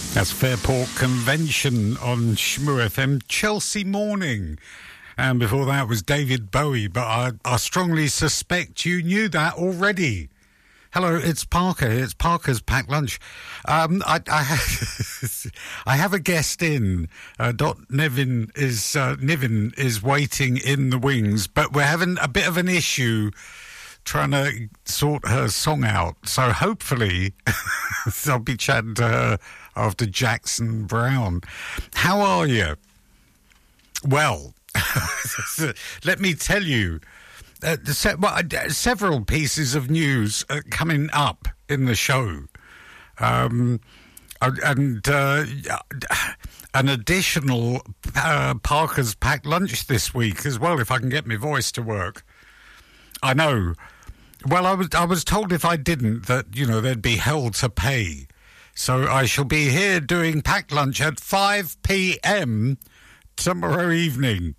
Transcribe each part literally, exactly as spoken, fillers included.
That's Fairport Convention on Shmoo F M. Chelsea Morning. And before that was David Bowie, but I, I strongly suspect you knew that already. Hello, it's Parker. It's Parker's Packed Lunch. Um, I, I, have, I have a guest in. Uh, Dot Nevin is uh, Niven is waiting in the wings, but we're having a bit of an issue trying to sort her song out. So hopefully I'll be chatting to her after Jackson Brown. How are you? Well, let me tell you. Uh, se- well, uh, several pieces of news uh, coming up in the show. Um, and uh, an additional uh, Parker's Packed Lunch this week as well, if I can get my voice to work. I know. Well, I was I was told if I didn't that, you know, there'd be hell to pay. So I shall be here doing Packed Lunch at five p.m. tomorrow evening.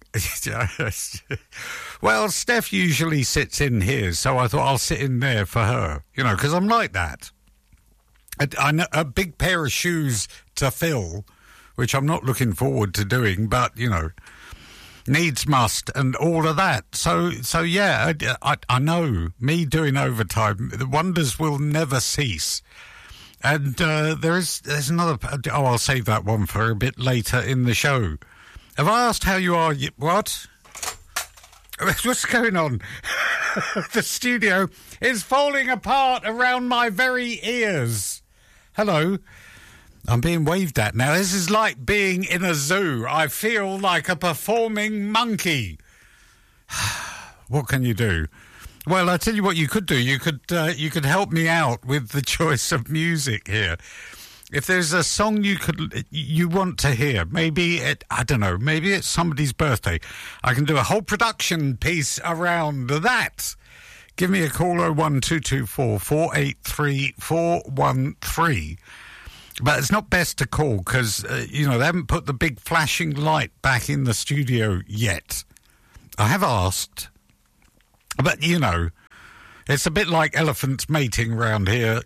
Well, Steph usually sits in here, so I thought I'll sit in there for her, you know, because I'm like that. A, a, a big pair of shoes to fill, which I'm not looking forward to doing, but, you know, needs must and all of that. So, so yeah, I, I, I know, me doing overtime, the wonders will never cease. And uh, there is there's another... Oh, I'll save that one for a bit later in the show. Have I asked how you are? What? What's going on? The studio is falling apart around my very ears. Hello. I'm being waved at now. This is like being in a zoo. I feel like a performing monkey. What can you do? Well, I tell you what you could do. You could uh, you could help me out with the choice of music here. If there's a song you could you want to hear, maybe it, I don't know, maybe it's somebody's birthday. I can do a whole production piece around that. Give me a call oh one two two four, four eight three, four one three. But it's not best to call because, uh, you know, they haven't put the big flashing light back in the studio yet. I have asked, but, you know, it's a bit like elephants mating around here.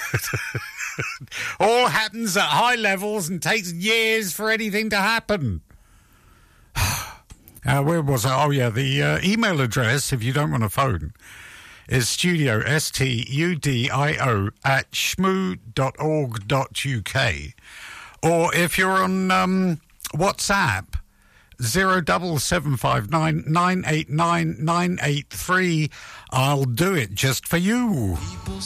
All happens at high levels and takes years for anything to happen. uh, where was I? Oh, yeah, the uh, email address, if you don't want to phone, is studio, S T U D I O, at shmoo dot org dot U K. Or if you're on um, WhatsApp, zero double seven five nine nine eight nine nine eight three, I'll do it just for you.